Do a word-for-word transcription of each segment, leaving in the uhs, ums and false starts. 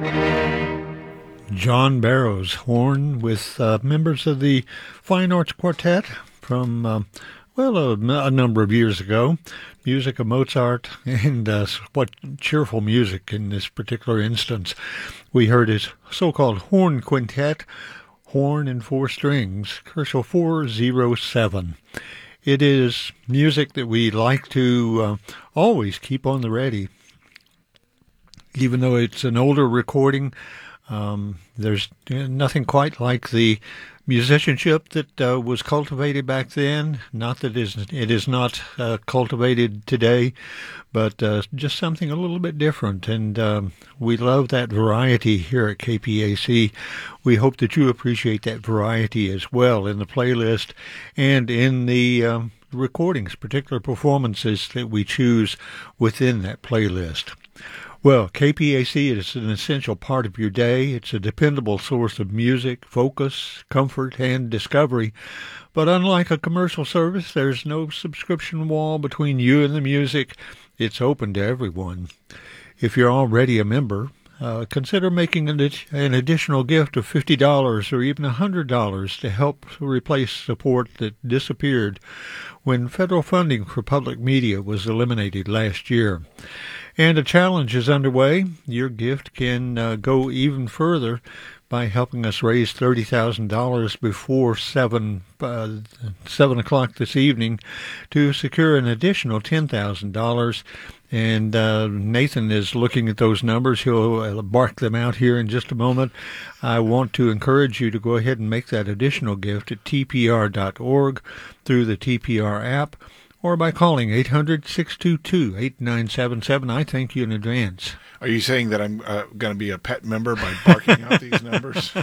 John Barrow's horn with uh, members of the Fine Arts Quartet from, uh, well, a, a number of years ago. Music of Mozart, and uh, what cheerful music in this particular instance. We heard his so-called horn quintet, horn and four strings, Kershaw four oh seven. It is music that we like to uh, always keep on the ready. Even though it's an older recording, um, there's nothing quite like the musicianship that uh, was cultivated back then. Not that it is, it is not uh, cultivated today, but uh, just something a little bit different. And um, we love that variety here at K P A C. We hope that you appreciate that variety as well in the playlist and in the um, recordings, particular performances that we choose within that playlist. Well, K P A C is an essential part of your day. It's a dependable source of music, focus, comfort, and discovery. But unlike a commercial service, there's no subscription wall between you and the music. It's open to everyone. If you're already a member, uh, consider making an, an additional gift of fifty dollars or even one hundred dollars to help replace support that disappeared when federal funding for public media was eliminated last year. And a challenge is underway. Your gift can uh, go even further by helping us raise thirty thousand dollars before seven, uh, seven o'clock this evening to secure an additional ten thousand dollars. And uh, Nathan is looking at those numbers. He'll uh, bark them out here in just a moment. I want to encourage you to go ahead and make that additional gift at T P R dot org through the T P R app, or by calling eight hundred, six two two, eight nine seven seven. I thank you in advance. Are you saying that I'm uh, going to be a pet member by barking out these numbers?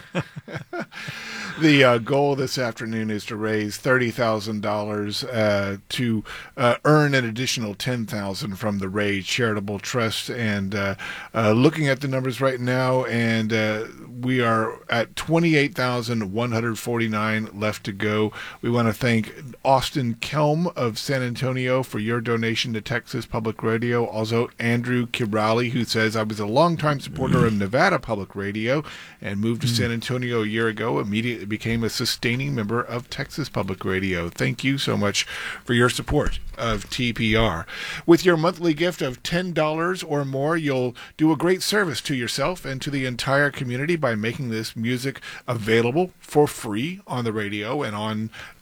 The uh, goal this afternoon is to raise thirty thousand dollars uh, to uh, earn an additional ten thousand dollars from the Rage Charitable Trust. And uh, uh, looking at the numbers right now, and uh, we are at twenty-eight thousand one hundred forty-nine left to go. We want to thank Austin Kelm of San Antonio for your donation to Texas Public Radio. Also, Andrew Kibrali, who says, I was a longtime supporter of Nevada Public Radio and moved to San Antonio a year ago, immediately became a sustaining member of Texas Public Radio. Thank you so much for your support of T P R. With your monthly gift of ten dollars or more, you'll do a great service to yourself and to the entire community by making this music available for free on the radio and on